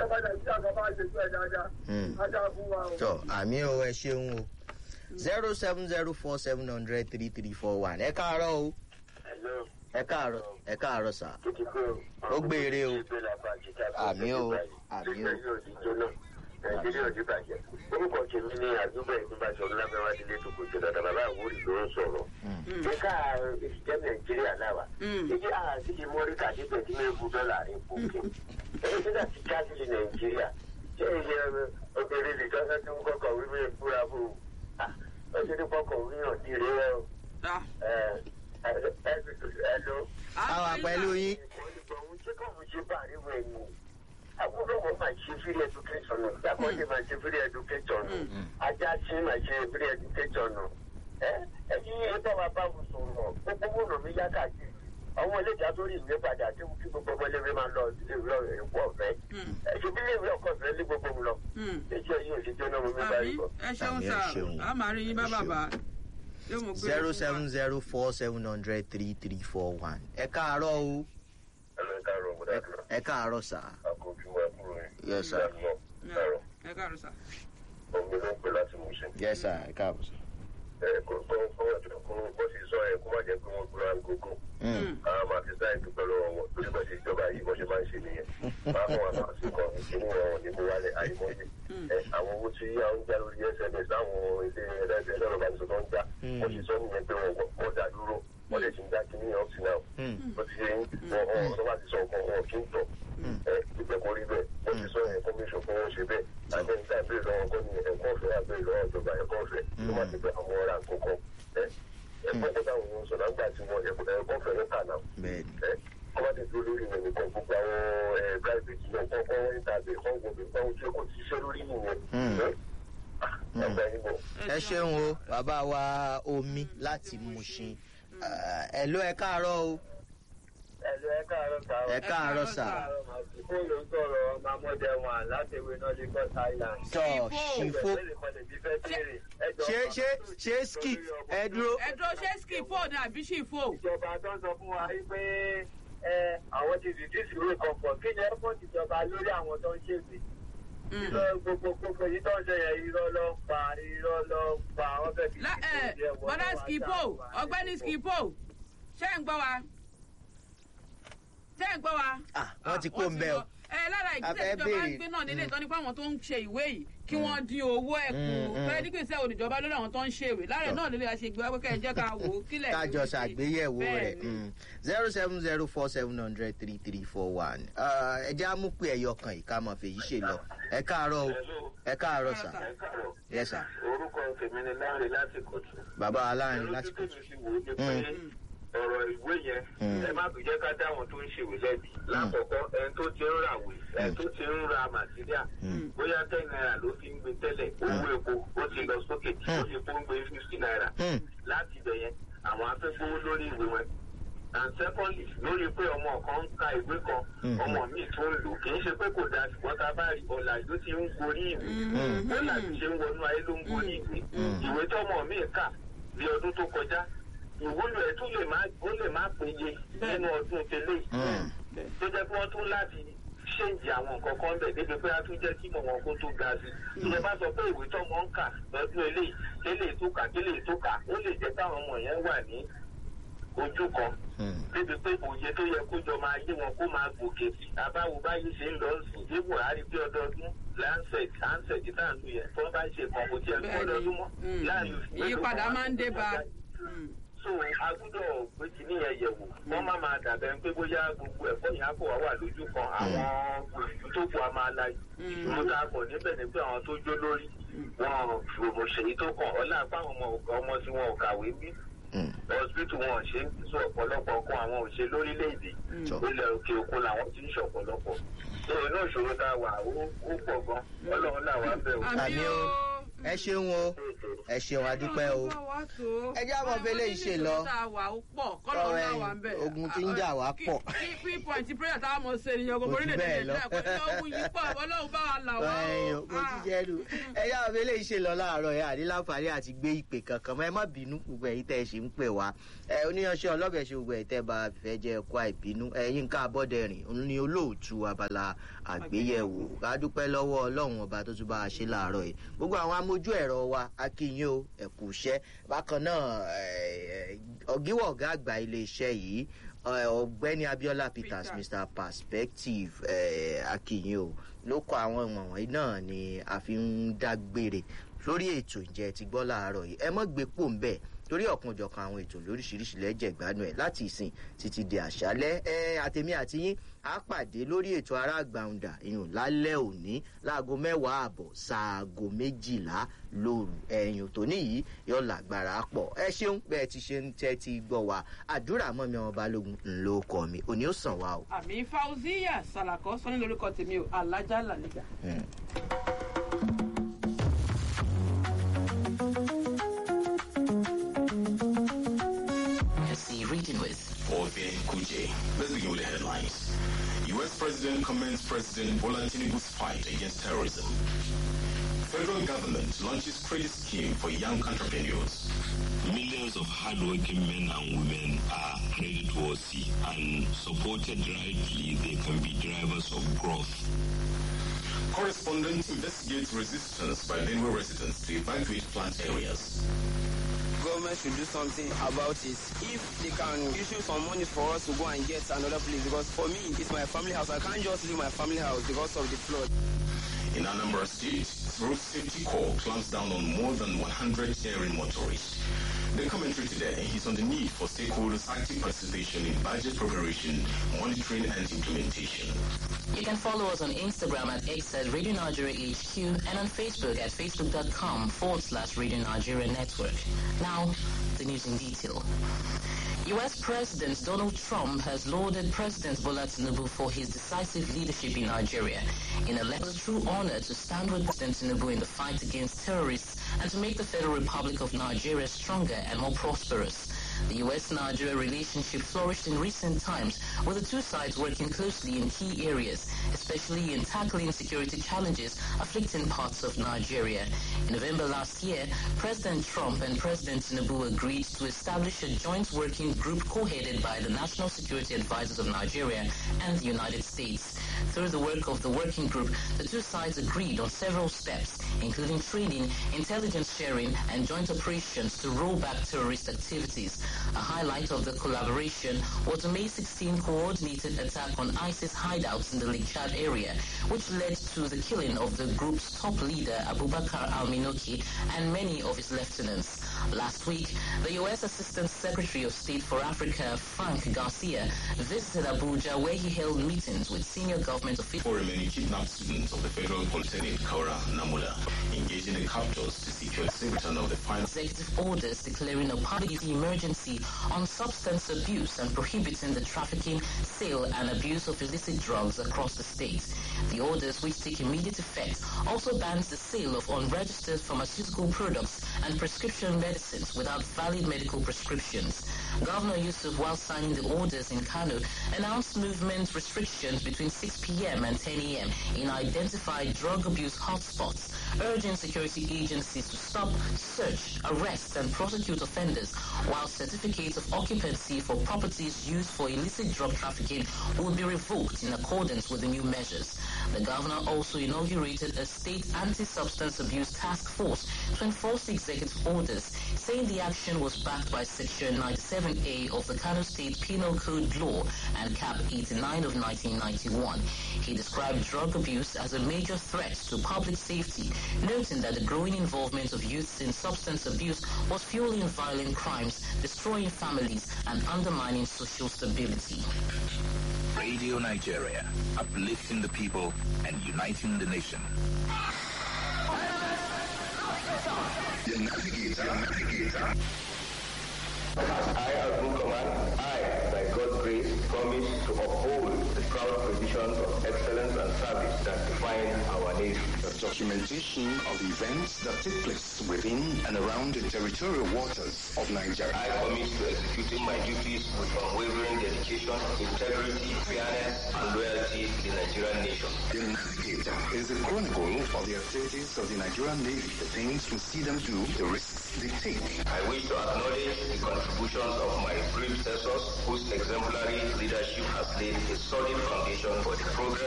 ìjọba nàìjíríà kan bá ṣe fẹ́ dáadáa ajá fún wa o. tọ àmì o ẹ ṣeun o 07047003341 ẹ káàárọ̀ o ẹ káàárọ̀ sà ó gbére o àmì o àmì o. nàìjíríà ò ní bàjẹ́ orúkọ tèmi ní àdúgbò ìpínbàṣọ lábẹ́wádìí tó kò jẹ́ dada bàbá àwòrì ló ń sọ̀rọ̀ nígbà ìṣẹ́ nàìjíríà láwà ìdí àti ìmọ̀ríkà dípẹ̀ tí mẹ́rin $1 epo kí ẹni tí láti jáde ní nàìjíríà ṣé ìyẹ obìnrin lè tọ́jú tí ń kọ́kọ́ wíwé ìfúra fún ó ti ní kọ́kọ́ wíyàn dì rí rẹ o. àwa pẹ̀lú yín. Agudo mo máa ṣe free education nù. Dàpọ̀jì máa ṣe free education nù. Ajá ṣe máa ṣe free education nù. Ẹyin ẹgbẹ́ wa bá wù sọ̀rọ̀. Gbogbo wọ̀nà mi yá káàkiri. Àwọn eléjà tó rí ìwé padà tí gbogbo ọmọ ẹlẹ́wẹ́ máa lọ sí ìwé ẹ̀kọ́ ọ̀fẹ́. Ṣùgbọ́n ilé ìwé ọkọ̀ ọ̀fẹ́ ní gbogbo mu lọ. Ẹjọ́ yìí ò ṣe jẹ́ náà mo mi bá rí bọ̀. ẹ ṣeun sá a máa rí yín bá bàbá. 07047003341 ẹ káàárọ̀ o. ẹ káàárọ̀ sà. Yes, sir. ẹ káàárọ̀ sá. Ọmọ ló ń pè láti mú ṣe. Yes, sir. ẹ káàárọ̀ sà. Kò bó ṣe sọ ẹ̀ kó má jẹ́ pé wọ́n gbúra gógó. Àwọn máa ti sáyẹ̀ dúpẹ́ lọ́wọ́ wọn lórí bó ṣe ìjọba yìí bó ṣe máa ń ṣe nìyẹn. Máa fún wa máa sí kan ìṣòwò wọn ní mo wálé àìmọye. Àwọn owó tí a ń já lórí SMS láwọn ilé ẹlẹ́sẹ̀ lọ́rọ̀ bá ti sọ tó ń já. Wọ́n ṣe sọ nìyẹn pé wọ́n dá dúró. Wọ́n lè ti ń dá kíní up to now. Ó ti ṣe wọ́n bá ti sọ nǹkan wọn kí ń tọ̀. Ìgbẹ́kọ̀ rí bẹ́ẹ̀. Wọ́n ti sọ ẹ̀kọ́ mi ṣòfò wọn ṣe bẹ́ẹ̀. Àgbẹ̀ nígbà ìbéèrè lọ́wọ́ kọ́ ni ẹ̀kọ́ ọ̀fẹ́ àbẹ̀rẹ̀ lọ́wọ́ ìjọba ẹ̀kọ́ ọ̀fẹ́. Ló má ti pẹ́ àwọn ọ̀rá nǹkan ẹ̀kọ́ kọ́tà àwọn ohun sọ̀rọ̀ àgbà tí wọ́n ẹ̀kọ́ ọ̀fẹ́ ló kà náà. Kọ́ bá ti dúró lórí ìwé nìkan gbogbo àwọn private náà kọ́kọ́ ìtàgé kọ́ gbogbo ìgbàwọ́ tí ó kò ti ṣiṣẹ́ lórí ìyẹn. Ẹ ṣeun o bàbá wa Omi láti Mushin. Ẹ ló ẹ káàárọ̀ o. Ẹ káàárọ̀ sà. Fóònù sọ̀rọ̀ ọmọ amọ̀dé wọn láti ìwé náà Lagos Island. Tọ́ ṣìfó. Ṣé ski ẹ dúró. ṣé ski fò ní àbí ṣìfò. Ìjọba tó ń sọ fún wa wípé àwọn ti reduce ìwé kọ̀ọ̀kan kí ni ẹ̀fọ́ ìjọba lórí àwọn tó ń ṣègbè. Gbogbo yìí tó ń ṣe yẹn irọ́ ló pa wọ́n fẹ́ fi bọ́dá skipo ọ̀gbẹ́ni skipo ṣé ń gbọ́ wa. Wọ́n ti kó ń bẹ́ o. Lára ìgbésẹ̀ ìjọba ń gbé náà nílé ìtọ́ni pé àwọn tó ń ṣe ìwé yìí kí wọ́n dín owó ẹ̀ kù. Fẹ́ẹ́ dígbèsè oníjọba lórí àwọn tó ń ṣe ìwé. Lára náà nílé àṣegbè wá pé kẹ́ ẹ jẹ́ ká wò ó kílẹ̀. Kájọ ṣàgbéyẹ̀wò rẹ̀ 07047003341. Ẹ jẹ́ àmúpè ẹ̀yọ kan yìí ká mọ̀ fèyí ṣe lọ. Ẹ káàárọ̀ o. Ẹ káàárọ̀ sà. Yes sir. Orúkọ tèmi ni Láńre láti Kòtù. Bàbá Aláàrin láti Kòtù. Ọ̀rọ̀ ìwé yẹn ẹ má fi jẹ́ ká dá àwọn tó ń ṣèwé lẹ́bi. Lákọ̀ọ́kọ́ ẹni tó ti ń ràwé ẹni tó ti ń ra màtíríà bóyá 10 naira ló fi ń gbé tẹ́lẹ̀ owó epo ó ti lọ sókè tí ó fi kó ń gbé 50 naira. Láti ibẹ̀ yẹn àwọn afẹ́gbówó lórí ìwé wọn. And secondly lórí pé ọmọ kan ń ka ìwé kan ọmọ míì tó ń lò kì í ṣe pé kò dáa ṣùgbọ́n tá a bá rí ọ̀làjú tí ń gorí ìwé ọ̀làjú ṣe ń wọnú ayé ló ń gorí ìwé ìwé tọ́mọ míì kà bí ọdún tó kọjá ìwúlò ẹ̀ tún lè má péye nínú ọdún tẹ́lẹ̀ tó jẹ́ pé wọ́n tún láti ṣéǹjì àwọn nǹkan kan bẹ̀ débi pé a tún jẹ́ kí mọ̀ wọn kó tó ga sí i ìyẹn bá sọ pé ìwé tọ́mọ ń kà lọ́dún eléyìí tẹ́lẹ̀ tó kà ó lè jẹ́ káwọn ọmọ yẹn wà ní ojú kan débi pé òye tó yẹ kó jọ máa yé wọn kó máa gòkè sí abáwo báyìí ṣe ń lọ sí i Buhari bí ọdọọdún handset tá à ń lu yẹn tó bá ṣe kan kò tiẹ̀ kó ọdọọdún mọ́ láàrin ìyípadà máa ń dé bá. So agbọ́dọ̀ pé kìíní yẹn yẹ̀wò wọ́n máa dàbẹ̀ pé bóyá gbogbo ẹ̀kọ́ yẹn á kò wá wà lójú kan àwọn òṣìṣú tó kù á máa la ìṣòro tá a kọ̀ níbẹ̀ ni pé àwọn tó jó lórí wọn ṣòro ṣèyí tó kàn ọ́ láàpá àwọn ọmọ tí wọn ò kàwé bí hospital wọn ṣe ń sọ ọ̀pọ̀lọpọ̀ nǹkan àwọn òṣè lórílẹ̀‐èdè ilẹ̀ òkè òkun làwọn ti ń ṣọ̀pọ̀lọpọ̀ so inú ìṣòro tá a wà ó pọ̀ gan Ọlọ́run làwọn bẹ̀ wò. Àmì o ẹ ṣeun o ẹ ṣeun adúpẹ́ o ẹ jẹ́ àwọn fẹlẹ́ ìṣe lọ ogun tí ń jà wá pọ̀ kí pọ́ìntì prayer táwọn mọ̀ ṣe nìyẹn gbogbo orílẹ̀-èdè nàìjíríà kò ní ogun yìí pọ̀ ọlọ́run bá wa là wá o. mo ti jẹ́ lu ẹ jẹ́ àwọn fẹlẹ́ ìṣe lọ láàárọ̀ ẹ̀ àdíláǹfààní àti gbé ìpè kankan mọ́ ẹ má bínú gbogbo ẹ̀yin tẹ́ ẹ ṣe ń pè wá oníyanṣẹ́ ọlọ́bẹ̀ ṣe gbogbo ẹ̀ tẹ́ bá fẹ́ jẹ́ ẹ̀kọ́ àìbínú ẹ̀yin ká abọ́dẹ̀rìn ní olóòtú abala àgbéyẹ̀wò ká dúpẹ́ lọ́wọ́ ọlọ́run ọba tó tún bá a ṣe láàárọ̀ yìí gbogbo àwọn amójú ẹ̀rọ wa akínyìn o ẹ̀kú iṣẹ́ bákan náà ọ̀gíwọ̀ ọ̀gá àgbà iléeṣẹ́ yìí ọ̀gbẹ́ni abiola peters mr perspective akínyìn o ló kọ àwọn ìwọ̀n wọ̀nyí náà ni a fi ń dágbére lórí ètò ìjẹ́ ti gbọ́ láàárọ̀ yìí ẹ mọ́ gbé pò ń bẹ̀ torí ọ̀kanòjọ̀kan àwọn ètò lóríṣiríṣi lẹ́jẹ̀ ìgbádùn ẹ̀ láti ìsìn títí di àṣálẹ́ àtẹ̀mí àti yín á pàdé lórí ètò ará àgbàǹdà ìyún lálẹ́ òní láago 10:00 sáago 12 lóru ẹ̀yìn tòní yìí yóò lágbára pọ̀ ẹ ṣeun bẹ́ẹ̀ ti ṣe ń tẹ́tí gbọ́ wa àdúrà mọ́mi ọmọ balógun ńlọ kọ́ mi òní ó sàn wá o. àmì fauziya salako sọ ní lórúkọ tèmi o alájà làlejò. Reading with Ove Kuje. Let's begin with the headlines. U.S. President commends President Bola Tinubu's fight against terrorism. Federal government launches credit scheme for young entrepreneurs. Millions of hardworking men and women are creditworthy and supported rightly, they can be drivers of growth. Correspondent investigates resistance by Benue residents to evacuate plant areas. Government should do something about it. If they can issue some money for us to go and get another place, because for me, it's my family house. I can't just leave my family house because of the flood. In Anambra State, Road Safety Corps clamps down on more than 100 errant motorists. The commentary today is on the need for stakeholders' active participation in budget preparation, monitoring, and implementation. You can follow us on Instagram at X at Radio Nigeria HQ and on Facebook at facebook.com/Radio Nigeria Network. Now, the news in detail. U.S. President Donald Trump has lauded President Bola Tinubu for his decisive leadership in Nigeria. In a letter, true honor to stand with President Tinubu in the fight against terrorists and to make the Federal Republic of Nigeria stronger and more prosperous. The U.S.-Nigeria relationship flourished in recent times, with the two sides working closely in key areas, especially in tackling security challenges afflicting parts of Nigeria. In November last year, President Trump and President Tinubu agreed to establish a joint working group co-headed by the National Security Advisors of Nigeria and the United States. Through the work of the working group, the two sides agreed on several steps, including training, intelligence sharing, and joint operations to roll back terrorist activities. A highlight of the collaboration was a May 16 coordinated attack on ISIS hideouts in the Lake Chad area, which led to the killing of the group's top leader, Abubakar al-Minoki, and many of his lieutenants. Last week, the U.S. Assistant Secretary of State for Africa, Frank Garcia, visited Abuja, where he held meetings with senior government officials. Four remaining kidnapped students of the Federal Polytechnic, Kaura Namula, engaged in the captures to secure the return of the final executive orders declaring a public emergency on substance abuse and prohibiting the trafficking, sale, and abuse of illicit drugs across the state. The orders, which take immediate effect, also bans the sale of unregistered pharmaceutical products and prescription medicines without valid medical prescriptions. Governor Yusuf, while signing the orders in Kano, announced movement restrictions between 6 p.m. and 10 a.m. in identified drug abuse hotspots, urging security agencies to stop, search, arrest, and prosecute offenders, while certificates of occupancy for properties used for illicit drug trafficking will be revoked in accordance with the new measures. The governor also inaugurated a state anti-substance abuse task force to enforce the executive orders, saying the action was backed by Section 97A of the Kano State Penal Code Law and Cap 89 of 1991. He described drug abuse as a major threat to public safety, noting that the growing involvement of youths in substance abuse was fueling violent crimes, destroying families, and undermining social stability. Radio Nigeria, uplifting the people and uniting the nation. The Navigator. I, as Book Command, I, by God's grace, promise to uphold the proud traditions of excellence and service that define our Navy. The documentation of the events that take place within and around the territorial waters of Nigeria. I commit to executing my duties with unwavering dedication, integrity, fairness, and loyalty to the Nigerian nation. The Navigator is a chronicle of the activities of the Nigerian Navy, the things we see them do, the risks they take. I wish to acknowledge the contributions of my predecessors, whose exemplary leadership has laid a solid foundation for the progress